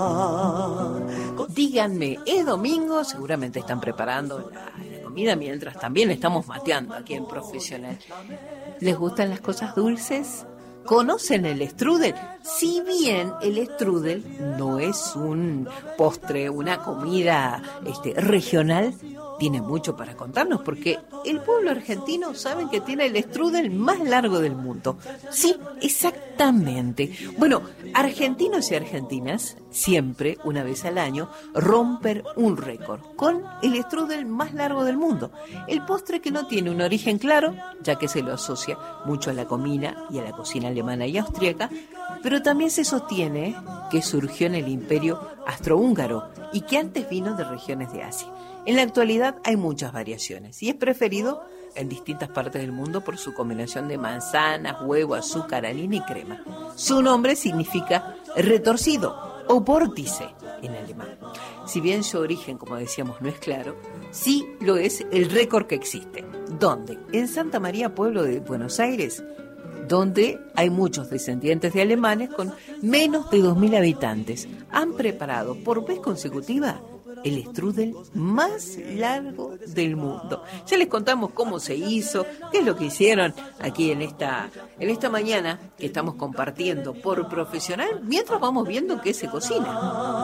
Díganme, es domingo, seguramente están preparando la comida mientras también estamos mateando aquí en Profesional. ¿Les gustan las cosas dulces? ¿Conocen el strudel? Si bien el strudel no es un postre, una comida regional, tiene mucho para contarnos porque el pueblo argentino saben que tiene el strudel más largo del mundo. Sí, exactamente. Bueno, argentinos y argentinas siempre, una vez al año, rompen un récord con el strudel más largo del mundo. El postre que no tiene un origen claro, ya que se lo asocia mucho a la comida y a la cocina alemana y austríaca, pero también se sostiene que surgió en el Imperio Austrohúngaro y que antes vino de regiones de Asia. En la actualidad hay muchas variaciones y es preferido en distintas partes del mundo por su combinación de manzanas, huevo, azúcar, harina y crema. Su nombre significa retorcido o vórtice en alemán. Si bien su origen, como decíamos, no es claro, sí lo es el récord que existe. ¿Dónde? En Santa María, pueblo de Buenos Aires, donde hay muchos descendientes de alemanes con menos de 2.000 habitantes. Han preparado por vez consecutiva el strudel más largo del mundo. Ya les contamos cómo se hizo, qué es lo que hicieron aquí en esta mañana que estamos compartiendo por Profesional, mientras vamos viendo qué se cocina.